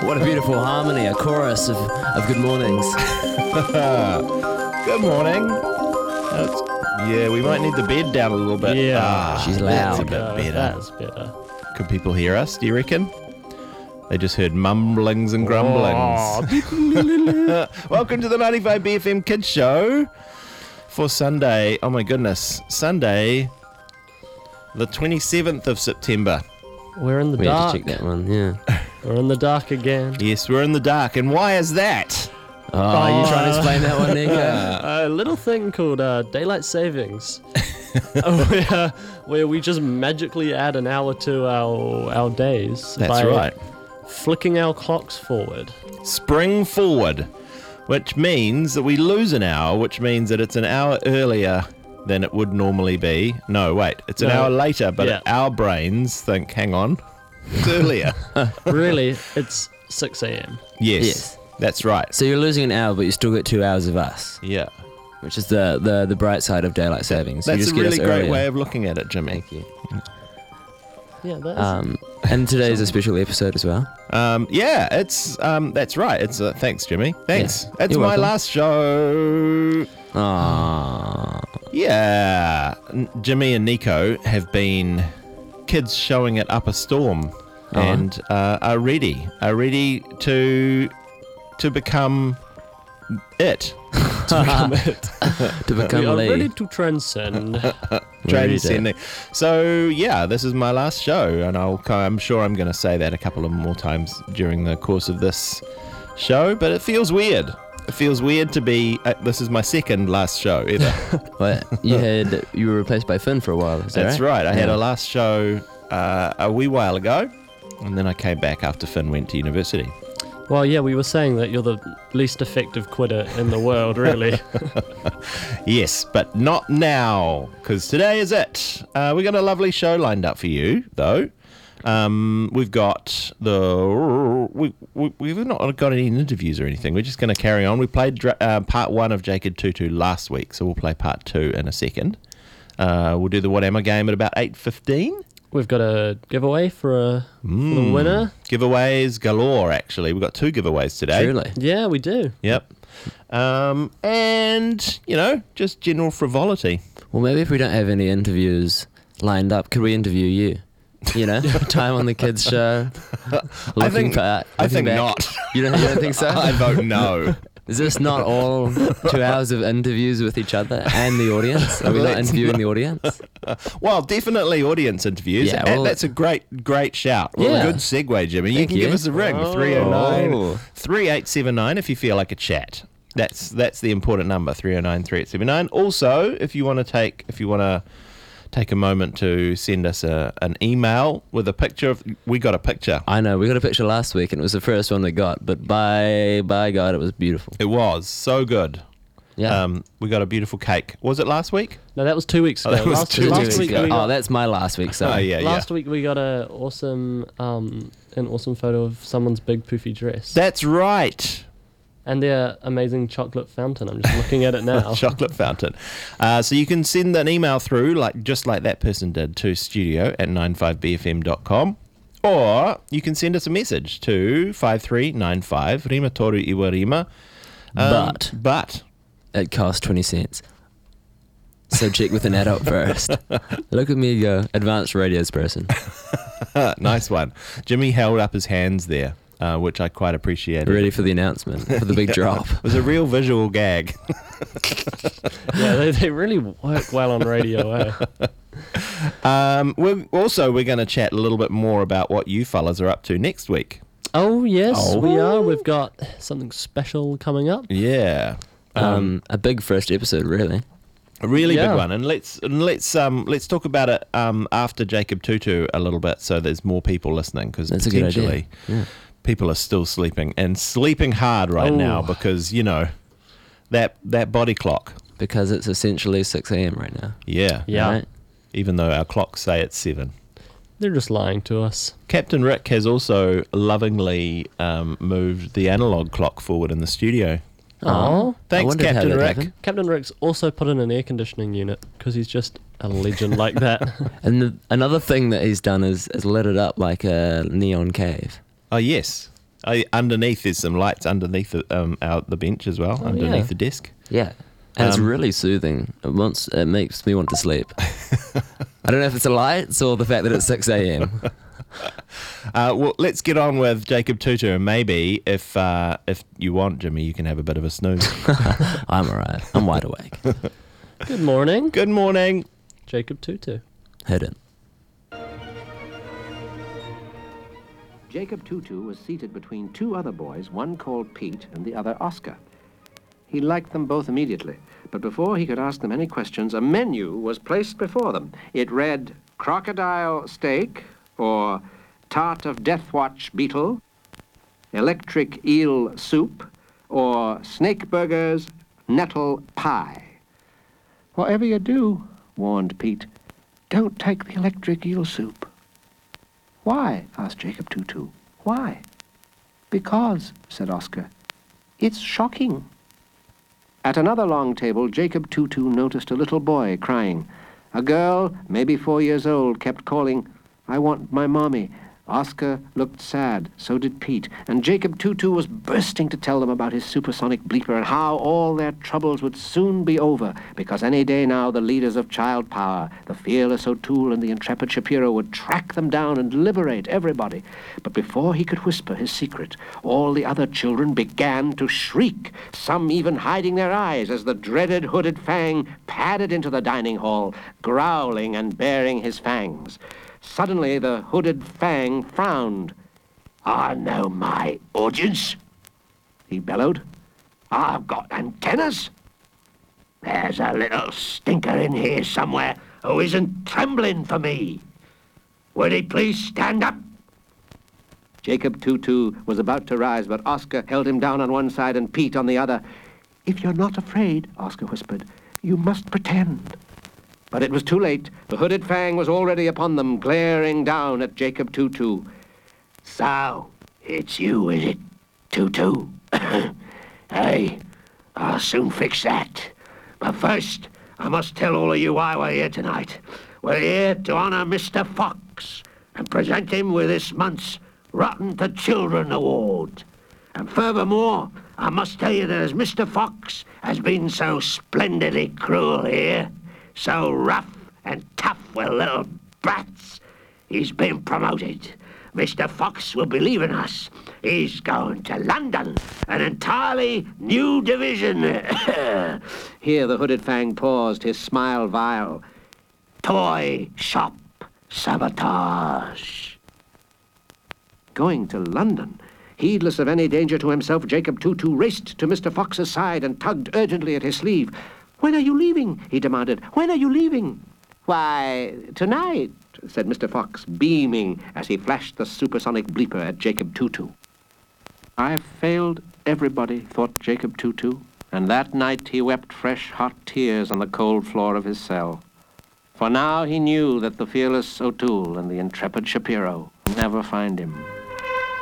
What a beautiful harmony, a chorus of good mornings. Good morning. Yeah, we might need the bed down a little bit. Yeah. She's That's a loud. bit better. That's better. Could people hear us, do you reckon? They just heard mumblings and grumblings. Welcome to the 95 BFM Kids Show for Sunday. Oh my goodness. Sunday, the 27th of September. We're in the We had dark. to check that one, yeah. We're in the dark again. Yes, we're in the dark. And why is that? Oh, are you trying to explain that one, Nico? A little thing called daylight savings, where we just magically add an hour to our days. That's by right. Flicking our clocks forward. Spring forward, which means that we lose an hour, which means that it's an hour earlier than it would normally be. No, wait, it's an No. hour later, but Yeah. our brains think, hang on, it's earlier. Really, it's 6 a.m. Yes, that's right. So you're losing an hour, but you still get 2 hours of us, Yeah. which is the bright side of daylight savings. You That's just a get really us great earlier. way of looking at it, Jimmy. Thank you. Yeah, that's And today's a special episode as well. Yeah, it's that's right. It's thanks, Jimmy. Thanks. Yeah. It's You're my welcome. last show. Aww. Yeah, Jimmy and Nico have been kids showing at Upper Storm, and are ready to become it. To become we are Lee. ready to transcend. Transcending. So yeah, this is my last show, and I'm sure I'm going to say that a couple of more times during the course of this show. But it feels weird. It feels weird to be. This is my second last show ever. What? You were replaced by Finn for a while, is that That's right. I had Yeah. a last show a wee while ago, and then I came back after Finn went to university. Well, yeah, we were saying that you're the least effective quitter in the world, really. Yes, but not now, because today is it. We got a lovely show lined up for you, though. We've got we've not got any interviews or anything. We're just going to carry on. We played part one of Jacob Tutu last week, so we'll play part two in a second. We'll do the What Am I game at about 8:15. We've got a giveaway for the winner. Giveaways galore, actually. We've got two giveaways today. Truly. Yeah, we do. Yep. And, just general frivolity. Well, maybe if we don't have any interviews lined up, could we interview you? Time on the kids show. I think back. not. You don't think so? I vote no. Is this not all 2 hours of interviews with each other and the audience? Are we not Let's interviewing the audience? Well, definitely audience interviews. Yeah, And well- that's a great shout. Well, Yeah. a good segue, Jimmy. You Thank can you. give us a ring, Oh. 309-3879 if you feel like a chat. That's the important number, 309-3879. Also, if you want to take a moment to send us an email with a picture of, we got a picture. I know, we got a picture last week and it was the first one we got, but by God, it was beautiful. It was so good. Yeah. We got a beautiful cake. Was it last week? No, that was 2 weeks ago. that was last, 2 last weeks week ago. we got, Oh, that's my last week, so. Oh, yeah, last week we got an awesome photo of someone's big poofy dress That's right. and their amazing chocolate fountain. I'm just looking at it now. Chocolate fountain. So you can send an email through, just like that person did, to studio@95bfm.com, or you can send us a message to 5395 Rima Toru Iwa Rima. But It costs 20 cents. So check with an adult first. Look at me go, advanced radios person. nice one. Jimmy held up his hands there, which I quite appreciated. Ready for the announcement, for the big drop. It was a real visual gag. Yeah, they really work well on radio, eh? We're going to chat a little bit more about what you fellas are up to next week. Oh, yes, Oh. we are. We've got something special coming up. Yeah. A big first episode, really. A really Yeah. big one, and let's talk about it after Jacob Tutu a little bit, so there's more people listening, because That's a good idea. potentially Yeah. people are still sleeping and sleeping hard right Oh. now because that body clock. Because it's essentially 6 a.m. right now. Yeah, Yeah. Right? even though our clocks say it's 7. They're just lying to us. Captain Rick has also lovingly moved the analog clock forward in the studio. Oh, Thanks, I wondered how Captain that Rick. happened. Captain Rick's also put in an air conditioning unit because he's just a legend like that. And another thing that he's done is lit it up like a neon cave. Oh yes, Underneath, there's some lights underneath out the bench as well, underneath yeah. the desk. Yeah. And it's really soothing. It makes me want to sleep. I don't know if it's the lights or the fact that it's 6 a.m. Well, let's get on with Jacob Tutu, and maybe if you want, Jimmy, you can have a bit of a snooze. I'm all right. I'm wide awake. Good morning, Good morning. Jacob Tutu. Hit it. Jacob Tutu was seated between two other boys, one called Pete and the other Oscar. He liked them both immediately, but before he could ask them any questions, a menu was placed before them. It read crocodile steak, or tart of deathwatch beetle, electric eel soup, or snake burgers, nettle pie. Whatever you do, warned Pete, don't take the electric eel soup. Why? Asked Jacob Tutu. Why? Because, said Oscar, it's shocking. At another long table, Jacob Tutu noticed a little boy crying. A girl, maybe 4 years old, kept calling, I want my mommy. Oscar looked sad, so did Pete, and Jacob Tutu was bursting to tell them about his supersonic bleeper and how all their troubles would soon be over, because any day now the leaders of child power, the fearless O'Toole and the intrepid Shapiro, would track them down and liberate everybody. But before he could whisper his secret, all the other children began to shriek, some even hiding their eyes as the dreaded Hooded Fang padded into the dining hall, growling and baring his fangs. Suddenly, the Hooded Fang frowned. I know my audience, he bellowed. I've got antennas. There's a little stinker in here somewhere who isn't trembling for me. Would he please stand up? Jacob Tutu was about to rise, but Oscar held him down on one side and Pete on the other. If you're not afraid, Oscar whispered, you must pretend. But it was too late. The Hooded Fang was already upon them, glaring down at Jacob Tutu. So, it's you, is it, Tutu? Hey, I'll soon fix that. But first, I must tell all of you why we're here tonight. We're here to honor Mr. Fox and present him with this month's Rotten to Children Award. And furthermore, I must tell you that as Mr. Fox has been so splendidly cruel here, so rough and tough with little brats, he's been promoted. Mr. Fox will be leaving us. He's going to London, an entirely new division. Here the Hooded Fang paused, his smile vile. Toy shop sabotage. Going to London? Heedless of any danger to himself, Jacob Tutu raced to Mr. Fox's side and tugged urgently at his sleeve. When are you leaving? He demanded. When are you leaving? Why, tonight, said Mr. Fox, beaming as he flashed the supersonic bleeper at Jacob Tutu. I've failed everybody, thought Jacob Tutu, and that night he wept fresh, hot tears on the cold floor of his cell. For now he knew that the fearless O'Toole and the intrepid Shapiro would never find him.